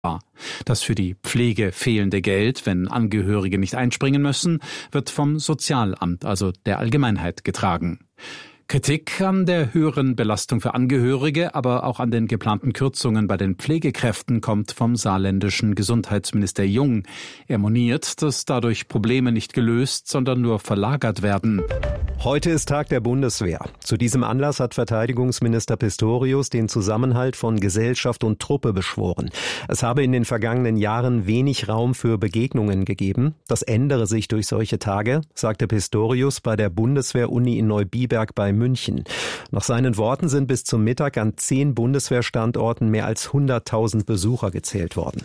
Das für die Pflege fehlende Geld, wenn Angehörige nicht einspringen müssen, wird vom Sozialamt, also der Allgemeinheit, getragen. Kritik an der höheren Belastung für Angehörige, aber auch an den geplanten Kürzungen bei den Pflegekräften kommt vom saarländischen Gesundheitsminister Jung. Er moniert, dass dadurch Probleme nicht gelöst, sondern nur verlagert werden. Heute ist Tag der Bundeswehr. Zu diesem Anlass hat Verteidigungsminister Pistorius den Zusammenhalt von Gesellschaft und Truppe beschworen. Es habe in den vergangenen Jahren wenig Raum für Begegnungen gegeben. Das ändere sich durch solche Tage, sagte Pistorius bei der Bundeswehr-Uni in Neubiberg bei München. Nach seinen Worten sind bis zum Mittag an 10 Bundeswehrstandorten mehr als 100.000 Besucher gezählt worden.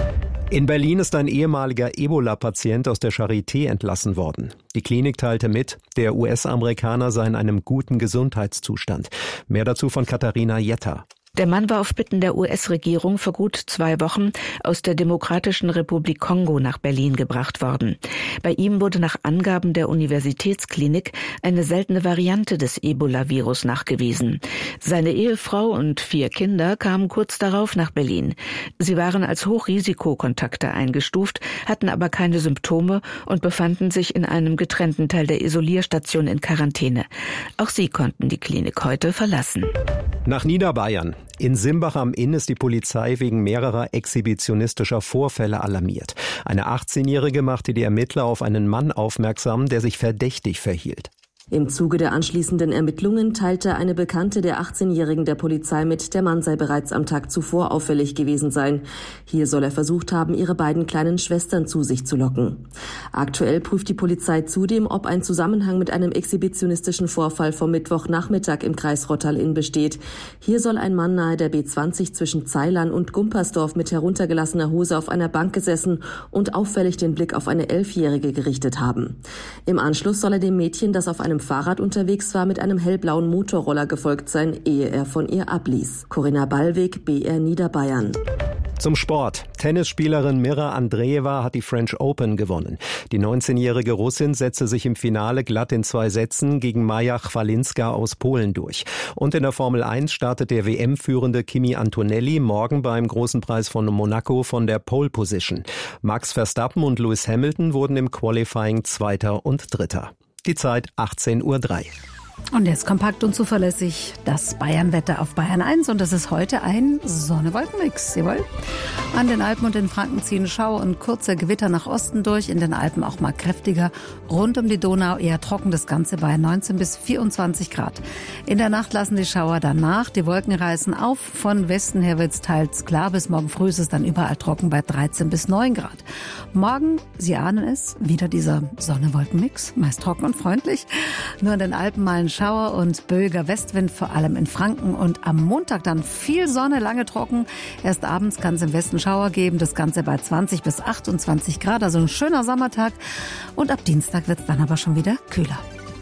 In Berlin ist ein ehemaliger Ebola-Patient aus der Charité entlassen worden. Die Klinik teilte mit, der US-Amerikaner sei in einem guten Gesundheitszustand. Mehr dazu von Katharina Jetter. Der Mann war auf Bitten der US-Regierung vor gut 2 Wochen aus der Demokratischen Republik Kongo nach Berlin gebracht worden. Bei ihm wurde nach Angaben der Universitätsklinik eine seltene Variante des Ebola-Virus nachgewiesen. Seine Ehefrau und 4 Kinder kamen kurz darauf nach Berlin. Sie waren als Hochrisikokontakte eingestuft, hatten aber keine Symptome und befanden sich in einem getrennten Teil der Isolierstation in Quarantäne. Auch sie konnten die Klinik heute verlassen. Nach Niederbayern. In Simbach am Inn ist die Polizei wegen mehrerer exhibitionistischer Vorfälle alarmiert. Eine 18-Jährige machte die Ermittler auf einen Mann aufmerksam, der sich verdächtig verhielt. Im Zuge der anschließenden Ermittlungen teilte eine Bekannte der 18-Jährigen der Polizei mit, der Mann sei bereits am Tag zuvor auffällig gewesen sein. Hier soll er versucht haben, ihre beiden kleinen Schwestern zu sich zu locken. Aktuell prüft die Polizei zudem, ob ein Zusammenhang mit einem exhibitionistischen Vorfall vom Mittwochnachmittag im Kreis Rottal-Inn besteht. Hier soll ein Mann nahe der B20 zwischen Zeilern und Gumpersdorf mit heruntergelassener Hose auf einer Bank gesessen und auffällig den Blick auf eine 11-Jährige gerichtet haben. Im Anschluss soll er dem Mädchen, das auf einem Fahrrad unterwegs war, mit einem hellblauen Motorroller gefolgt sein, ehe er von ihr abließ. Corinna Ballweg, BR Niederbayern. Zum Sport. Tennisspielerin Mira Andreeva hat die French Open gewonnen. Die 19-jährige Russin setzte sich im Finale glatt in 2 Sätzen gegen Maja Chwalinska aus Polen durch. Und in der Formel 1 startet der WM-führende Kimi Antonelli morgen beim Großen Preis von Monaco von der Pole Position. Max Verstappen und Lewis Hamilton wurden im Qualifying Zweiter und Dritter. Die Zeit 18:03 Uhr. Und jetzt kompakt und zuverlässig das Bayernwetter auf Bayern 1. Und das ist heute ein Sonne-Wolken-Mix. Jawohl. An den Alpen und den Franken ziehen Schauer und kurze Gewitter nach Osten durch. In den Alpen auch mal kräftiger. Rund um die Donau eher trocken, das Ganze bei 19 bis 24 Grad. In der Nacht lassen die Schauer dann nach. Die Wolken reißen auf. Von Westen her wird es teils klar. Bis morgen früh ist es dann überall trocken bei 13 bis 9 Grad. Morgen, Sie ahnen es, wieder dieser Sonne-Wolken-Mix. Meist trocken und freundlich. Nur in den Alpen mal ein Schauer und böiger Westwind, vor allem in Franken. Und am Montag dann viel Sonne, lange trocken. Erst abends kann es im Westen Schauer geben. Das Ganze bei 20 bis 28 Grad. Also ein schöner Sommertag. Und ab Dienstag wird es dann aber schon wieder kühler.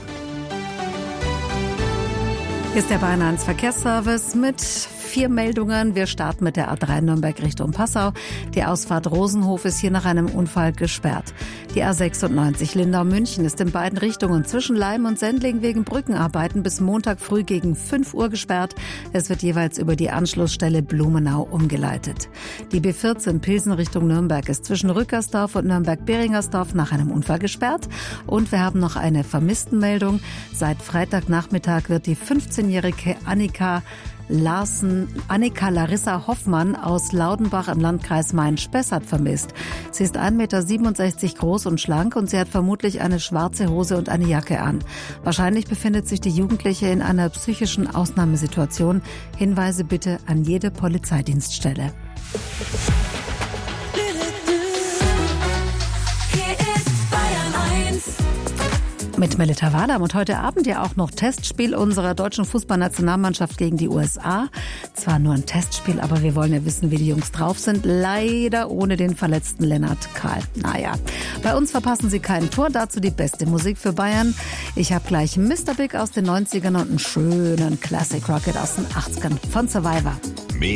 Hier ist der Bayern 1 Verkehrsservice mit 4 Meldungen. Wir starten mit der A3 Nürnberg Richtung Passau. Die Ausfahrt Rosenhof ist hier nach einem Unfall gesperrt. Die A96 Lindau-München ist in beiden Richtungen zwischen Leim und Sendling wegen Brückenarbeiten bis Montag früh gegen 5 Uhr gesperrt. Es wird jeweils über die Anschlussstelle Blumenau umgeleitet. Die B14 Pilsen Richtung Nürnberg ist zwischen Rückersdorf und Nürnberg-Beringersdorf nach einem Unfall gesperrt. Und wir haben noch eine Vermisstenmeldung. Seit Freitagnachmittag wird die 15-jährige Annika Larissa Hoffmann aus Laudenbach im Landkreis Main-Spessart vermisst. Sie ist 1,67 Meter groß und schlank und sie hat vermutlich eine schwarze Hose und eine Jacke an. Wahrscheinlich befindet sich die Jugendliche in einer psychischen Ausnahmesituation. Hinweise bitte an jede Polizeidienststelle. Mit Melita Wadam und heute Abend ja auch noch Testspiel unserer deutschen Fußballnationalmannschaft gegen die USA. Zwar nur ein Testspiel, aber wir wollen ja wissen, wie die Jungs drauf sind. Leider ohne den verletzten Lennart Kahl. Naja, bei uns verpassen sie kein Tor. Dazu die beste Musik für Bayern. Ich habe gleich Mr. Big aus den 90ern und einen schönen Classic Rocket aus den 80ern von Survivor.